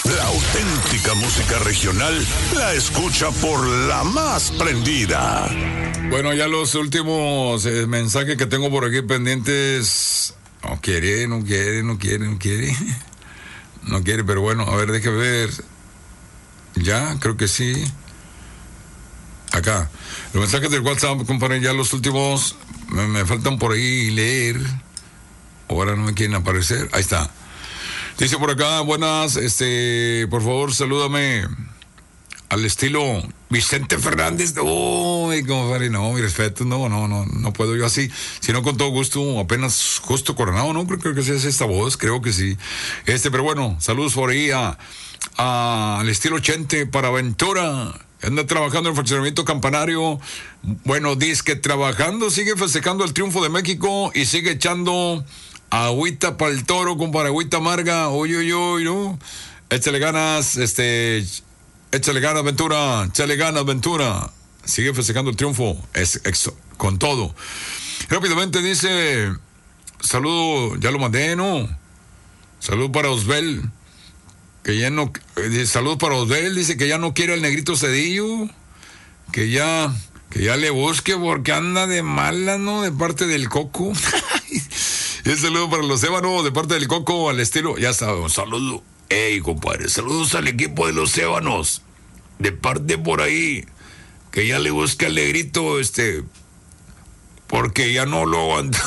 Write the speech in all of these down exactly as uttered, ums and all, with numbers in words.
La auténtica música regional la escucha por la más prendida. Bueno, ya los últimos eh, mensajes que tengo por aquí pendientes. No quiere, no quiere, no quiere, no quiere. No quiere, pero bueno, a ver, déjame ver. Ya, creo que sí. Acá. Los mensajes del WhatsApp, compadre, ya los últimos me, me faltan por ahí leer. Ahora no me quieren aparecer. Ahí está. Dice por acá, buenas, este, por favor, salúdame al estilo Vicente Fernández. Uy, compadre, no, mi respeto, no, no, no, no puedo yo así, sino con todo gusto, apenas justo coronado, ¿no? Creo, creo que sí es esta voz, creo que sí. Este, pero bueno, saludos por ahí a, a, al estilo Chente para Ventura. Anda trabajando en el fraccionamiento Campanario. Bueno, dice que trabajando, sigue festejando el triunfo de México y sigue echando agüita para el toro, compadre, agüita amarga. Uy, uy, uy, ¿no? Échale ganas, este, échale ganas, Ventura, échale ganas, Ventura. Sigue festejando el triunfo, es, es con todo. Rápidamente dice, saludo, ya lo mandé, ¿no? Saludo para Osbel, que ya no, eh, saludo para Osbel, dice que ya no quiere el negrito Cedillo, que ya, que ya le busque porque anda de mala, ¿no? De parte del Coco. Y un saludo para los ébanos de parte del Coco al estilo, ya está, un saludo. Ey, compadre, saludos al equipo de los ébanos, de parte por ahí, que ya le busca el negrito, este, porque ya no lo aguanta.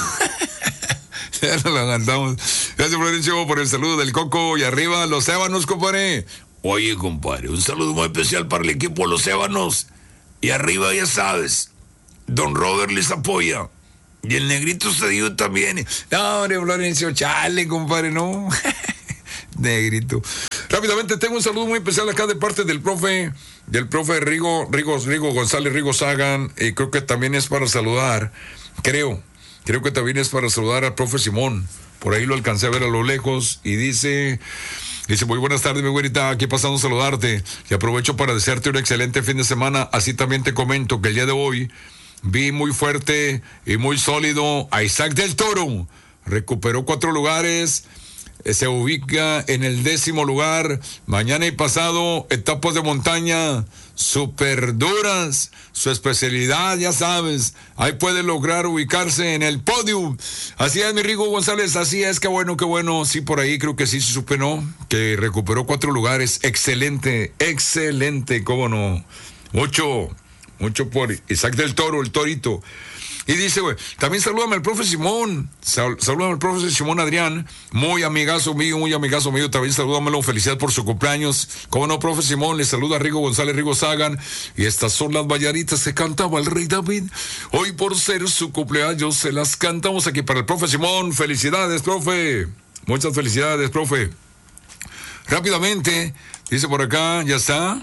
Ya no lo aguantamos. Gracias por el show, por el saludo del Coco y arriba los ébanos, compadre. Oye, compadre, un saludo muy especial para el equipo de los ébanos. Y arriba, ya sabes, Don Robert les apoya. Y el negrito Cedillo también. No, hombre, Florencio, chale, compadre, no. Negrito. Rápidamente tengo un saludo muy especial acá de parte del profe, del profe Rigo, Rigo, Rigo González, Rigo Sagan. Y creo que también es para saludar, creo, creo que también es para saludar al profe Simón. Por ahí lo alcancé a ver a lo lejos y dice... Dice, muy buenas tardes, mi güerita, aquí pasando a saludarte. Y aprovecho para desearte un excelente fin de semana. Así también te comento que el día de hoy vi muy fuerte y muy sólido a Isaac del Toro. Recuperó cuatro lugares, eh, se ubica en el décimo lugar. Mañana y pasado, etapas de montaña super duras. Su especialidad, ya sabes, ahí puede lograr ubicarse en el podio. Así es, mi Rigo González, así es, qué bueno, qué bueno. Sí, por ahí creo que sí se supe, ¿no? Que recuperó cuatro lugares. Excelente, excelente, cómo no. Mucho... Mucho por Isaac del Toro, el torito. Y dice, güey, también salúdame al profe Simón. Sal, salúdame al profe Simón Adrián. Muy amigazo mío, muy amigazo mío. También salúdamelo. Felicidad por su cumpleaños. Como no, profe Simón, le saluda a Rigo González, Rigo Sagan. Y estas son las bailaritas que cantaba el rey David. Hoy por ser su cumpleaños se las cantamos aquí para el profe Simón. Felicidades, profe. Muchas felicidades, profe. Rápidamente, dice por acá, ya está.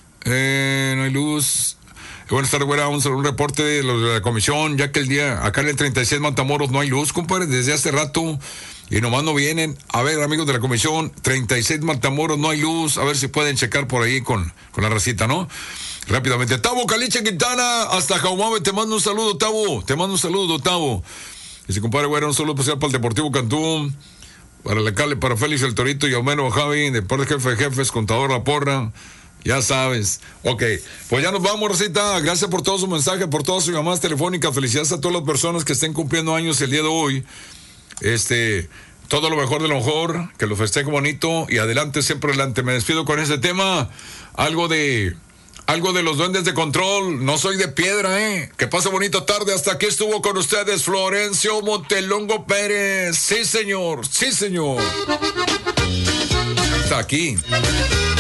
Eh, no hay luz. Buenas tardes, güera, vamos a hacer un reporte de, los de la comisión, ya que el día, acá en el treinta y seis Matamoros no hay luz, compadre, desde hace rato, y nomás no vienen. A ver, amigos de la comisión, treinta y seis Matamoros no hay luz, a ver si pueden checar por ahí con, con la racita, ¿no? Rápidamente, Tavo Caliche Quintana, hasta Jaumabe, te mando un saludo, Tavo, te mando un saludo, Tavo. Dice, compadre, güera, un saludo especial para el Deportivo Cantú, para el alcalde, para Félix el Torito y Homero Javi, de parte jefe de jefes, contador La Porra. Ya sabes. Ok, pues ya nos vamos, Rosita. Gracias por todo su mensaje, por todas sus llamadas telefónicas. Felicidades a todas las personas que estén cumpliendo años el día de hoy. Este, todo lo mejor de lo mejor, que lo festeje bonito y adelante, siempre adelante. Me despido con este tema. Algo de, algo de los duendes de control. No soy de piedra, ¿eh? Que pase bonita tarde. Hasta aquí estuvo con ustedes Florencio Montelongo Pérez. Sí, señor. Sí, señor. Está aquí.